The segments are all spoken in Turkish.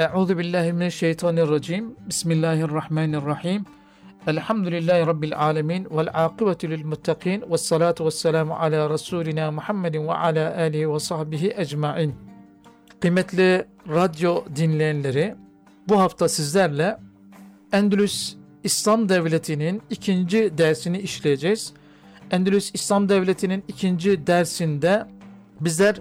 Euzu billahi mineşşeytanirracim. Bismillahirrahmanirrahim. Elhamdülillahi rabbil alamin vel akibetu lil muttaqin ves salatu vesselamu ala rasulina Muhammedin ve ala alihi ve sahbihi ecmaîn. Kıymetli radyo dinleyenleri, bu hafta sizlerle Endülüs İslam Devleti'nin ikinci dersini işleyeceğiz. Endülüs İslam Devleti'nin ikinci dersinde bizler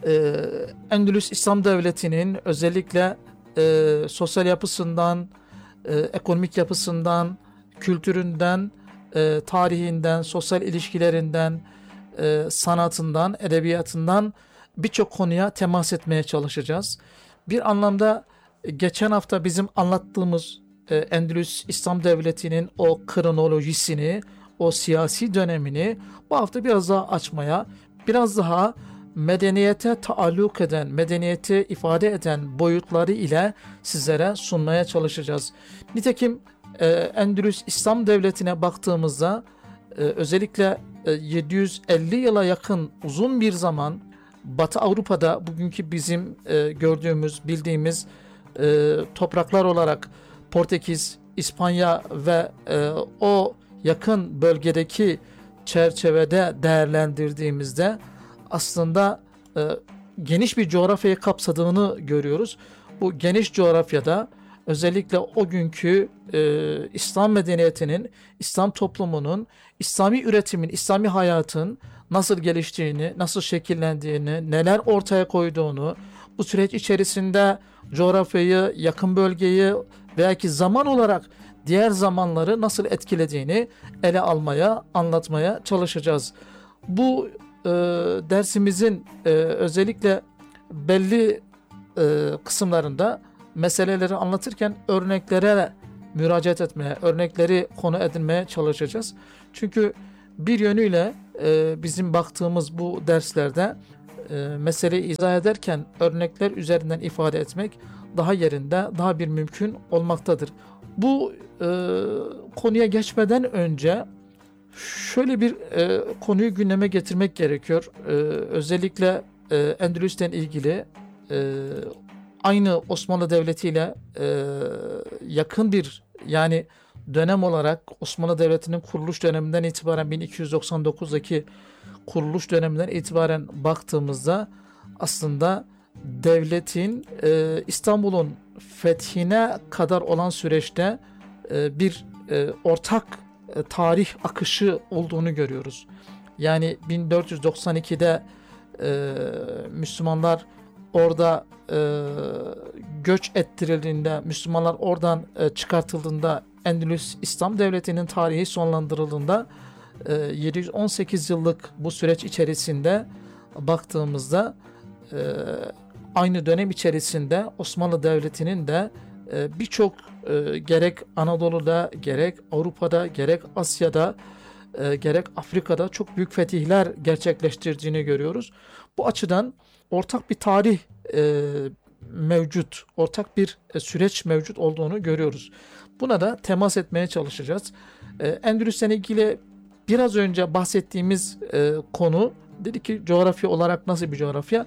Endülüs İslam Devleti'nin özellikle sosyal yapısından, ekonomik yapısından, kültüründen, tarihinden, sosyal ilişkilerinden, sanatından, edebiyatından birçok konuya temas etmeye çalışacağız. Bir anlamda geçen hafta bizim anlattığımız Endülüs İslam Devleti'nin o kronolojisini, o siyasi dönemini bu hafta biraz daha açmaya, biraz daha medeniyete taalluk eden, medeniyeti ifade eden boyutları ile sizlere sunmaya çalışacağız. Nitekim Endülüs İslam Devleti'ne baktığımızda özellikle 750 yıla yakın uzun bir zaman Batı Avrupa'da bugünkü bizim gördüğümüz, bildiğimiz topraklar olarak Portekiz, İspanya ve o yakın bölgedeki çerçevede değerlendirdiğimizde aslında geniş bir coğrafyayı kapsadığını görüyoruz. Bu geniş coğrafyada özellikle o günkü İslam medeniyetinin, İslam toplumunun, İslami üretimin, İslami hayatın nasıl geliştiğini, nasıl şekillendiğini, neler ortaya koyduğunu, bu süreç içerisinde coğrafyayı, yakın bölgeyi veya ki zaman olarak diğer zamanları nasıl etkilediğini ele almaya, anlatmaya çalışacağız. Bu dersimizin özellikle belli kısımlarında meseleleri anlatırken örneklere müracaat etmeye, örnekleri konu edinmeye çalışacağız. Çünkü bir yönüyle bizim baktığımız bu derslerde meseleyi izah ederken örnekler üzerinden ifade etmek daha yerinde, daha bir mümkün olmaktadır. Bu konuya geçmeden önce şöyle bir konuyu gündeme getirmek gerekiyor. Özellikle Endülüs'ten ilgili aynı Osmanlı Devleti ile yakın bir, yani dönem olarak Osmanlı Devleti'nin kuruluş döneminden itibaren 1299'daki kuruluş döneminden itibaren baktığımızda aslında devletin İstanbul'un fethine kadar olan süreçte bir ortak tarih akışı olduğunu görüyoruz. Yani 1492'de Müslümanlar orada göç ettirildiğinde, Müslümanlar oradan çıkartıldığında, Endülüs İslam Devleti'nin tarihi sonlandırıldığında 718 yıllık bu süreç içerisinde baktığımızda aynı dönem içerisinde Osmanlı Devleti'nin de birçok gerek Anadolu'da, gerek Avrupa'da, gerek Asya'da, gerek Afrika'da çok büyük fetihler gerçekleştirdiğini görüyoruz. Bu açıdan ortak bir tarih mevcut, ortak bir süreç mevcut olduğunu görüyoruz. Buna da temas etmeye çalışacağız. Endülüs'le ilgili biraz önce bahsettiğimiz konu, dedi ki coğrafya olarak nasıl bir coğrafya?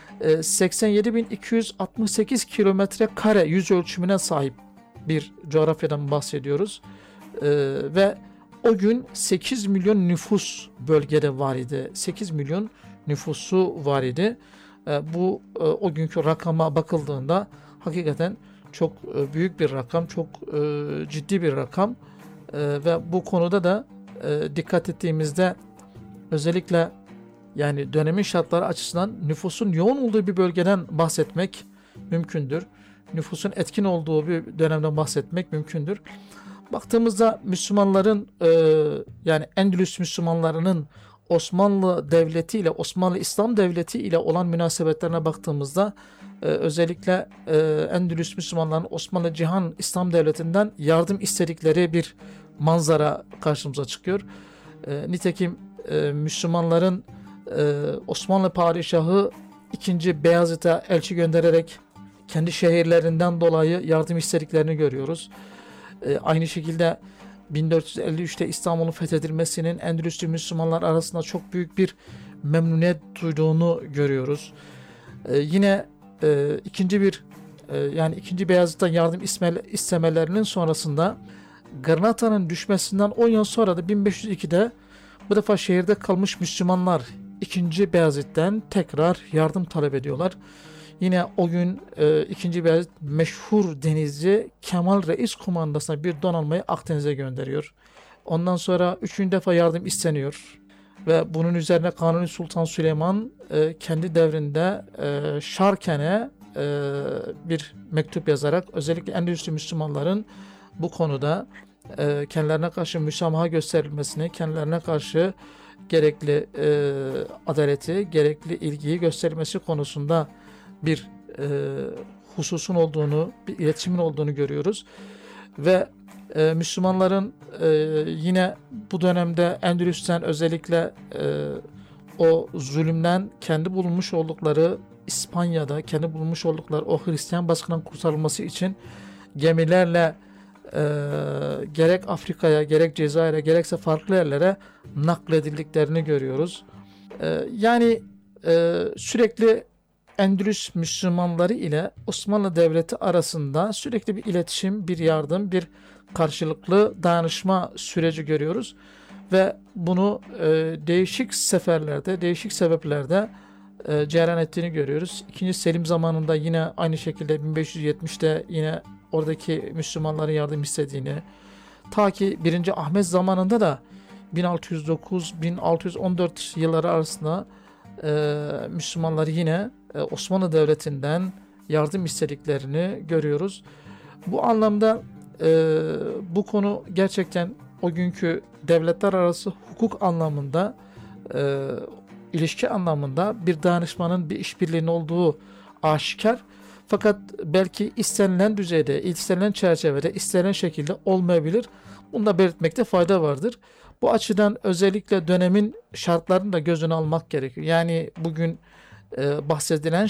87.268 kilometre kare yüz ölçümüne sahip bir coğrafyadan bahsediyoruz. Ve o gün 8 milyon nüfus bölgede var idi. 8 milyon nüfusu var idi. Bu o günkü rakama bakıldığında hakikaten çok büyük bir rakam, çok ciddi bir rakam. Ve bu konuda da dikkat ettiğimizde özellikle yani dönemin şartları açısından nüfusun yoğun olduğu bir bölgeden bahsetmek mümkündür. Nüfusun etkin olduğu bir dönemden bahsetmek mümkündür. Baktığımızda Müslümanların yani Endülüs Müslümanlarının Osmanlı Devleti ile, Osmanlı İslam Devleti ile olan münasebetlerine baktığımızda özellikle Endülüs Müslümanların Osmanlı Cihan İslam Devleti'nden yardım istedikleri bir manzara karşımıza çıkıyor. Nitekim Müslümanların Osmanlı Padişahı II. Beyazıt'a elçi göndererek kendi şehirlerinden dolayı yardım istediklerini görüyoruz. Aynı şekilde 1453'te İstanbul'un fethedilmesinin Endülüslü Müslümanlar arasında çok büyük bir memnuniyet duyduğunu görüyoruz. Yine ikinci bir yani 2. Beyazıt'tan yardım istemelerinin sonrasında Granada'nın düşmesinden 10 yıl sonra da 1502'de bu defa şehirde kalmış Müslümanlar 2. Beyazıt'tan tekrar yardım talep ediyorlar. Yine o gün 2. Beyazıt meşhur denizci Kemal Reis kumandasına bir donanmayı Akdeniz'e gönderiyor. Ondan sonra 3. defa yardım isteniyor. Ve bunun üzerine Kanuni Sultan Süleyman kendi devrinde Şarken'e bir mektup yazarak özellikle Endülüs'lü Müslümanların bu konuda kendilerine karşı müsamaha gösterilmesini, kendilerine karşı gerekli adaleti, gerekli ilgiyi gösterilmesi konusunda bir hususun olduğunu, bir iletişimin olduğunu görüyoruz. Ve Müslümanların yine bu dönemde Endülüs'ten özellikle o zulümden kendi bulunmuş oldukları İspanya'da, kendi bulunmuş oldukları o Hristiyan baskından kurtarılması için gemilerle gerek Afrika'ya, gerek Cezayir'e, gerekse farklı yerlere nakledildiklerini görüyoruz. Yani sürekli Endülüs Müslümanları ile Osmanlı Devleti arasında sürekli bir iletişim, bir yardım, bir karşılıklı dayanışma süreci görüyoruz. Ve bunu değişik seferlerde, değişik sebeplerde cereyan ettiğini görüyoruz. 2. Selim zamanında yine aynı şekilde 1570'te yine oradaki Müslümanların yardım istediğini, ta ki 1. Ahmet zamanında da 1609-1614 yılları arasında Müslümanlar yine Osmanlı Devleti'nden yardım istediklerini görüyoruz. Bu anlamda bu konu gerçekten o günkü devletler arası hukuk anlamında, ilişki anlamında bir dayanışmanın, bir işbirliğinin olduğu aşikar. Fakat belki istenilen düzeyde, istenilen çerçevede, istenilen şekilde olmayabilir. Bunu da belirtmekte fayda vardır. Bu açıdan özellikle dönemin şartlarını da göz önüne almak gerekiyor. Yani bugün bahsedilen